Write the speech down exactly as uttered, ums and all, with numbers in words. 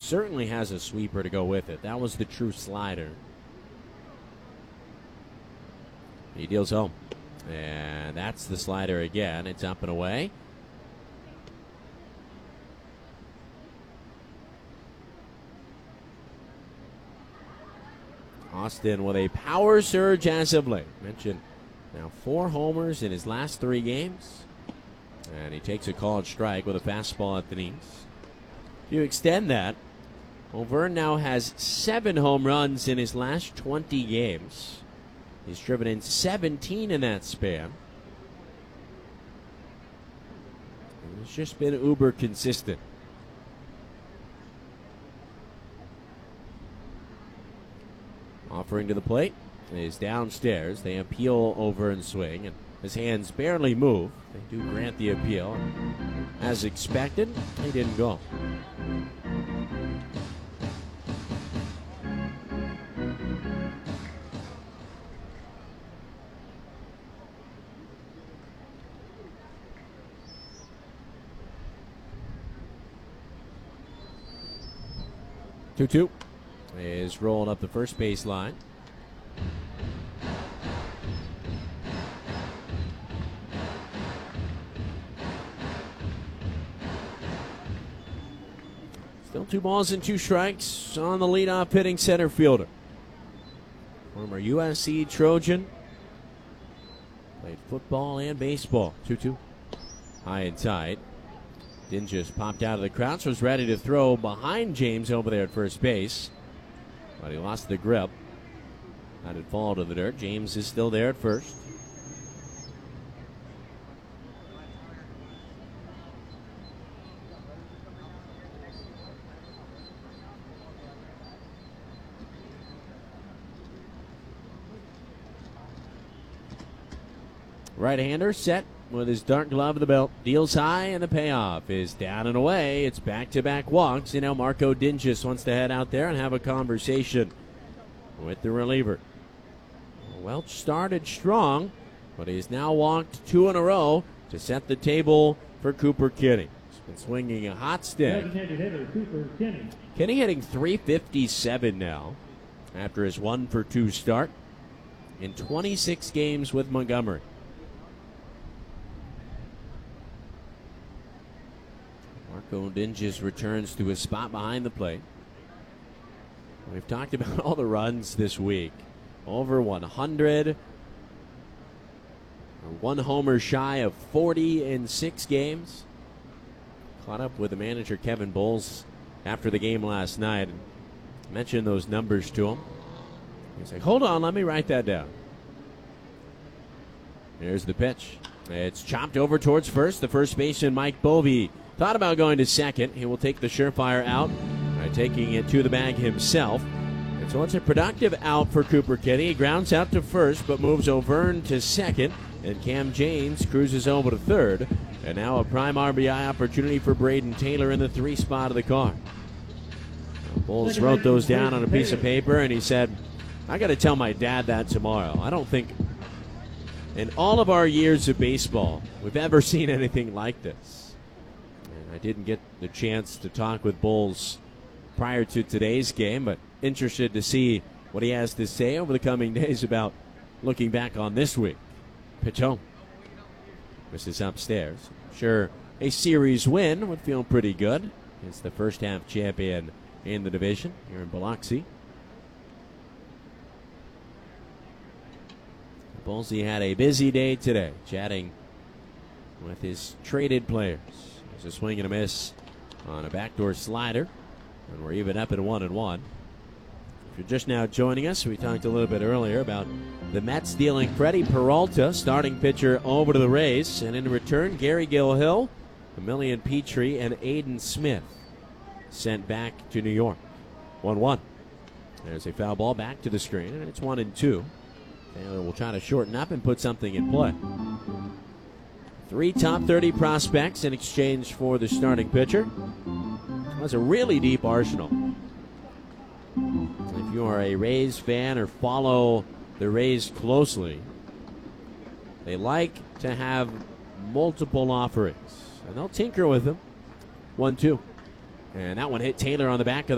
certainly has a sweeper to go with it. That was the true slider. He deals home. And that's the slider again. It's up and away. Austin with a power surge as of late. Mentioned now four homers in his last three games. And he takes a called strike with a fastball at the knees. If you extend that, Auvergne now has seven home runs in his last twenty games. He's driven in seventeen in that span. And it's just been uber consistent. Offering to the plate is downstairs. They appeal Auvern's swing, and his hands barely move. They do grant the appeal. As expected, he didn't go. two two is rolling up the first base line. Still two balls and two strikes on the leadoff hitting center fielder. Former U S C Trojan. Played football and baseball. two two. High and tight. Dinges popped out of the crouch, was ready to throw behind James over there at first base. But he lost the grip. Had it fall to the dirt. James is still there at first. Right-hander set with his dark glove of the belt. Deals high, and the payoff is down and away. It's back-to-back walks. You know, Marco Dinges wants to head out there and have a conversation with the reliever. Welch started strong, but he's now walked two in a row to set the table for Cooper Kinney. He's been swinging a hot stick. Kinney hitting three fifty-seven now after his one for two start in twenty-six games with Montgomery. Marco Dinges returns to his spot behind the plate. We've talked about all the runs this week. Over one hundred. One homer shy of forty in six games. Caught up with the manager Kevin Bowles after the game last night and mentioned those numbers to him. He's like, hold on, let me write that down. Here's the pitch. It's chopped over towards first. The first baseman, Mike Bovee, thought about going to second. He will take the surefire out by taking it to the bag himself. And so it's a productive out for Cooper Kinney. He grounds out to first, but moves Auvergne to second. And Cam James cruises over to third. And now a prime R B I opportunity for Braden Taylor in the three spot of the car. Bulls wrote those down on a piece of paper, and he said, I got to tell my dad that tomorrow. I don't think in all of our years of baseball we've ever seen anything like this. I didn't get the chance to talk with Bowles prior to today's game, but interested to see what he has to say over the coming days about looking back on this week. Pitch home. This is upstairs. Sure, a series win would feel pretty good. It's the first half champion in the division here in Biloxi. Bowlesy had a busy day today, chatting with his traded players. There's a swing and a miss on a backdoor slider, and we're even up at one and one. If you're just now joining us, we talked a little bit earlier about the Mets dealing Freddie Peralta, starting pitcher, over to the Rays, and in return, Gary Gilhill, Emilian Petrie, and Aiden Smith sent back to New York. one one. There's a foul ball back to the screen, and it's one and two. Taylor will try to shorten up and put something in play. Three top thirty prospects in exchange for the starting pitcher. That's a really deep arsenal. If you are a Rays fan or follow the Rays closely, they like to have multiple offerings, and they'll tinker with them. one two. And that one hit Taylor on the back of the